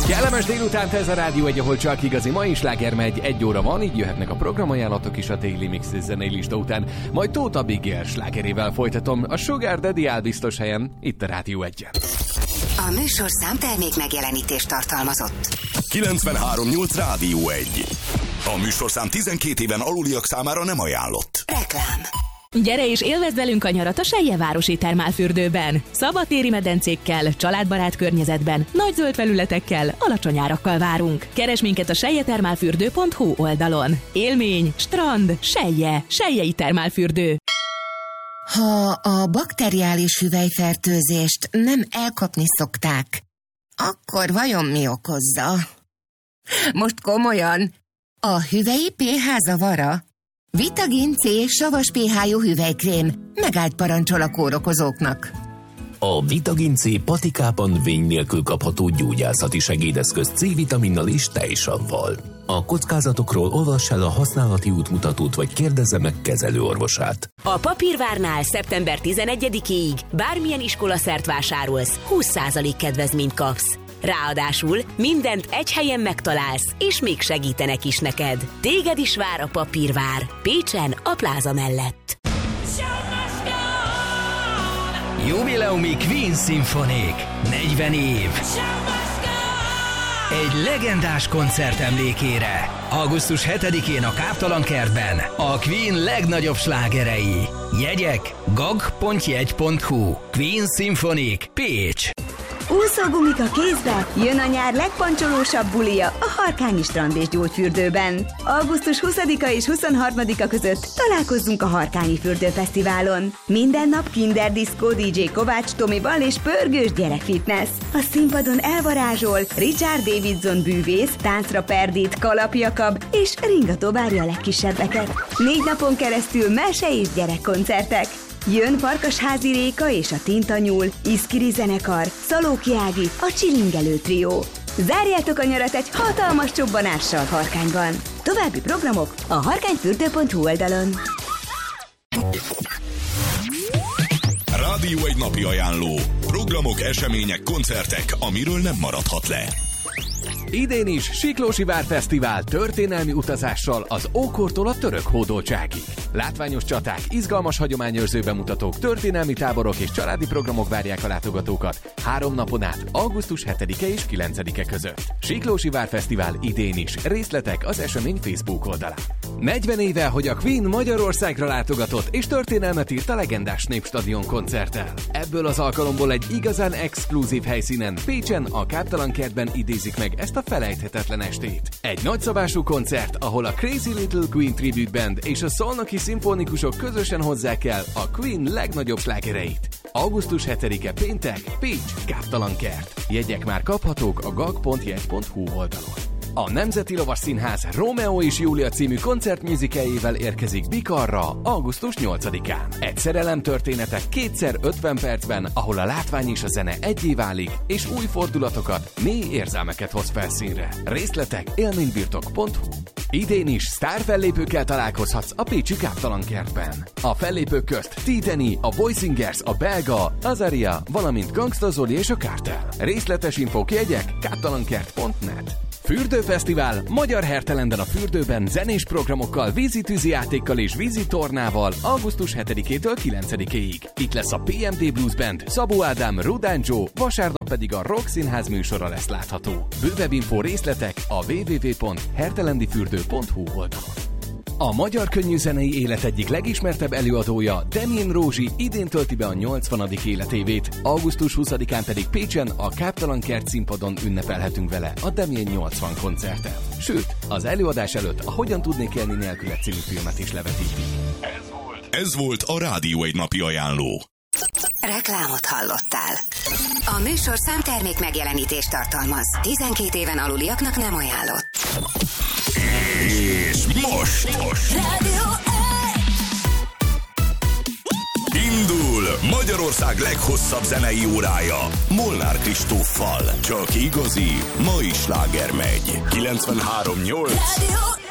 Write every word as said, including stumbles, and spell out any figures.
Kellemes délutánt ez a Rádió egy, ahol csak igazi mai sláger megy. Egy óra van, így jöhetnek a programajánlatok is a Daily Mix zenei lista után. Majd Tóth Abigail slágerével folytatom a Sugar Daddy áll biztos helyen, itt a Rádió egyen. A műsorszám termék megjelenítést tartalmazott. kilencvenhárom nyolc Rádió egy. A műsorszám tizenkét éven aluliak számára nem ajánlott. Reklám. Gyere és élvezd velünk a nyarat a Seljevárosi termálfürdőben. Szabadtéri medencékkel, családbarát környezetben, nagy zöld felületekkel, alacsony árakkal várunk. Keresd minket a seljetermálfürdő pont hu oldalon. Élmény, strand, Selje, Seljei termálfürdő. Ha a bakteriális hüvelyfertőzést nem elkapni szokták, akkor vajon mi okozza? Most komolyan, a hüvelyi pé há zavara? Vitagin C savas pé há-jú hüvelykrém megállt parancsol a kórokozóknak. A Vitagin C patikában vény nélkül kapható gyógyászati segédeszköz C-vitaminnal és tejsavval. A kockázatokról olvass el a használati útmutatót, vagy kérdezze meg kezelőorvosát. A Papírvárnál szeptember tizenegyedikéig bármilyen iskolaszert vásárolsz, húsz százalék kedvezményt kapsz. Ráadásul mindent egy helyen megtalálsz, és még segítenek is neked. Téged is vár a Papírvár, Pécsen, a pláza mellett. Jubileumi Queen szimfonik, negyven év. Egy legendás koncert emlékére. augusztus hetedikén a Káptalan kertben a Queen legnagyobb slágerei. Jegyek gag pont jegy pont hu. Queen szimfonik, Pécs. Úszógumik a kézbe, jön a nyár legpancsolósabb bulia a Harkányi Strand és Gyógyfürdőben. augusztus huszadika és huszonharmadika között találkozzunk a Harkányi Fürdőfesztiválon. Minden nap Kinder Disco, dé dzsé Kovács Tomival és pörgős gyerekfitness. A színpadon elvarázsol Richard Davidson bűvész, táncra perdít, kalapjakab és ringató várja a legkisebbeket. Négy napon keresztül mese és gyerekkoncertek. Jön Farkasházi Réka és a Tintanyúl, Iszkiri zenekar, Szalóki Ági, a Csilingelő trió. Zárjátok a nyarat egy hatalmas csobbanással Harkányban. További programok a harkányfürdő pont hu oldalon. Rádió egy napi ajánló. Programok, események, koncertek, amiről nem maradhat le. Idén is Siklósi Várfesztivál történelmi utazással az ókortól a török hódoltságig. Látványos csaták, izgalmas hagyományőrző bemutatók, történelmi táborok és családi programok várják a látogatókat három napon át, augusztus hetedike és kilencedike között. Siklósi Várfesztivál idén is. Részletek az esemény Facebook oldalán. negyven éve, hogy a Queen Magyarországra látogatott és történelmet írt a legendás Népstadion koncerttel. Ebből az alkalomból egy igazán exkluzív helyszínen, Pécsen, a Káptalan kertben idézik meg ezt a felejthetetlen estét. Egy nagyszabású koncert, ahol a Crazy Little Queen Tribute Band és a szolnoki szimfonikusok közösen hozzák el a Queen legnagyobb slágereit. augusztus hetedike péntek, Pécs, Káptalan kert. Jegyek már kaphatók a gag pont jegy pont hu oldalon. A Nemzeti Lovas Színház Rómeó és Júlia című koncertmusicaljével érkezik Bikarra augusztus nyolcadikán. Egy szerelem történetek kétszer ötven percben, ahol a látvány és a zene egyé válik, és új fordulatokat, mély érzelmeket hoz felszínre. Részletek élménybirtok pont hu. Idén is sztárfellépőkkel találkozhatsz a pécsi Káptalan kertben. A fellépők közt Titani, a Boysingers, a Belga, Azaria, valamint Gangsta Zoli és a Kártel. Részletes infók, jegyek káptalankert pont net. Fürdőfesztivál, magyar hertelenben a fürdőben, zenés programokkal, vízi-tűzi játékkal és vízitornával augusztus hetedikétől kilencedikéig. Itt lesz a pé em dé Blues Band, Szabó Ádám, Rudán Joe, vasárnap pedig a Rock Színház műsora lesz látható. Bővebb info, részletek a double-u double-u double-u pont hertelendifürdő pont hu oldalon. A magyar könnyűzenei élet egyik legismertebb előadója, Damien Rózsi idén tölti be a nyolcvanadik életévét, augusztus huszadikán pedig Pécsen a Káptalan kert színpadon ünnepelhetünk vele a Damien nyolcvan koncerten. Sőt, az előadás előtt a Hogyan tudnék élni nélküle című filmet is levetítik. Ez volt. Ez volt a Rádió egy napi ajánló. Reklámot hallottál. A műsorszám termék megjelenítést tartalmaz. tizenkét éven aluliaknak nem ajánlott. És most, most. Rádió indul Magyarország leghosszabb zenei órája Molnár Kristóffal. Csak igazi, mai sláger megy. kilencvenhárom nyolc